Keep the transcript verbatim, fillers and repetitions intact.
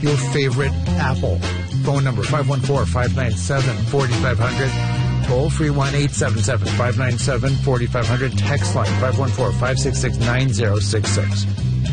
your favorite Apple. Phone number five one four, five nine seven, four five zero zero. Toll free one eight seven seven, five nine seven, four five zero zero. Text line five one four, five six six, nine zero six six.